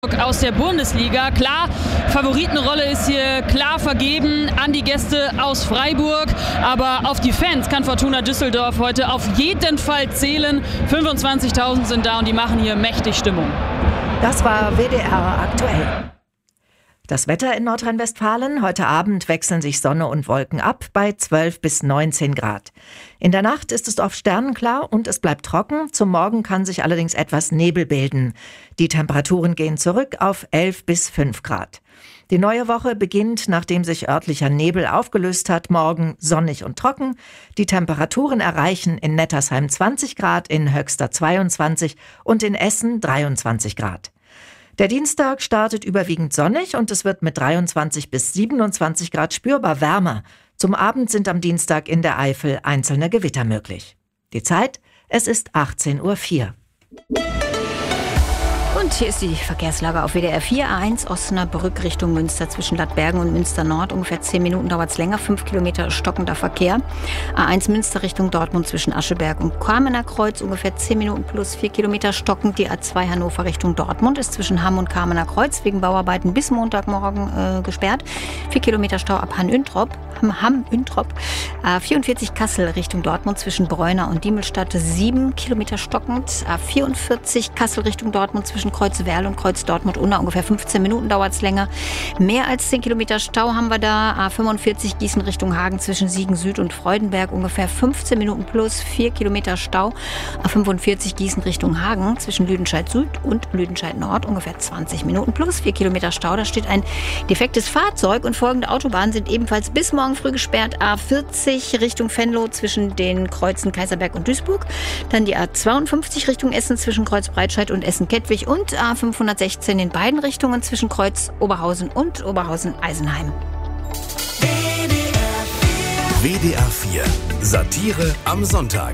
Aus der Bundesliga. Klar, Favoritenrolle ist hier klar vergeben an die Gäste aus Freiburg. Aber auf die Fans kann Fortuna Düsseldorf heute auf jeden Fall zählen. 25.000 sind da und die machen hier mächtig Stimmung. Das war WDR aktuell. Das Wetter in Nordrhein-Westfalen. Heute Abend wechseln sich Sonne und Wolken ab bei 12 bis 19 Grad. In der Nacht ist es oft sternenklar und es bleibt trocken. Zum Morgen kann sich allerdings etwas Nebel bilden. Die Temperaturen gehen zurück auf 11 bis 5 Grad. Die neue Woche beginnt, nachdem sich örtlicher Nebel aufgelöst hat, morgen sonnig und trocken. Die Temperaturen erreichen in Nettersheim 20 Grad, in Höxter 22 und in Essen 23 Grad. Der Dienstag startet überwiegend sonnig und es wird mit 23 bis 27 Grad spürbar wärmer. Zum Abend sind am Dienstag in der Eifel einzelne Gewitter möglich. Die Zeit, es ist 18:04 Uhr. Und hier ist die Verkehrslage auf WDR 4, A1 Osnabrück Richtung Münster zwischen Ladbergen und Münster Nord. Ungefähr 10 Minuten dauert es länger, 5 Kilometer stockender Verkehr. A1 Münster Richtung Dortmund zwischen Ascheberg und Kamener Kreuz. Ungefähr 10 Minuten plus 4 Kilometer stockend. Die A2 Hannover Richtung Dortmund ist zwischen Hamm und Kamener Kreuz wegen Bauarbeiten bis Montagmorgen gesperrt. 4 Kilometer Stau ab Hamm-Üntrop. 44 Kassel Richtung Dortmund zwischen Bräuner und Diemelstadt. 7 Kilometer stockend. A44 Kassel Richtung Dortmund zwischen Kreuzwerl und Kreuz Dortmund-Unna. Ungefähr 15 Minuten dauert es länger. Mehr als 10 Kilometer Stau haben wir da. A45 Gießen Richtung Hagen zwischen Siegen Süd und Freudenberg. Ungefähr 15 Minuten plus 4 Kilometer Stau. A45 Gießen Richtung Hagen zwischen Lüdenscheid Süd und Lüdenscheid Nord. Ungefähr 20 Minuten plus 4 Kilometer Stau. Da steht ein defektes Fahrzeug und folgende Autobahnen sind ebenfalls bis morgen früh gesperrt. A40 Richtung Venlo zwischen den Kreuzen Kaiserberg und Duisburg. Dann die A52 Richtung Essen zwischen Kreuz Breitscheid und Essen-Kettwig und A516 in beiden Richtungen zwischen Kreuz Oberhausen und Oberhausen-Eisenheim. WDR 4 Satire am Sonntag.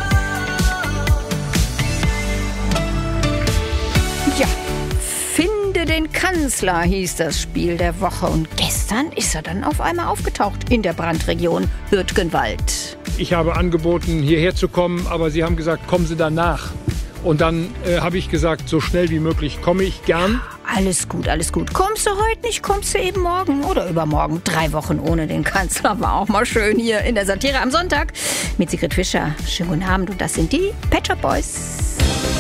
Ja, Finde den Kanzler hieß das Spiel der Woche. Und gestern ist er dann auf einmal aufgetaucht in der Brandregion Hürtgenwald. Ich habe angeboten, hierher zu kommen, aber Sie haben gesagt, kommen Sie danach. Und dann habe ich gesagt, so schnell wie möglich komme ich gern. Alles gut, alles gut. Kommst du heute nicht, kommst du eben morgen oder übermorgen. 3 Wochen ohne den Kanzler war auch mal schön hier in der Satire am Sonntag mit Sigrid Fischer. Schönen guten Abend und das sind die Pet Shop Boys.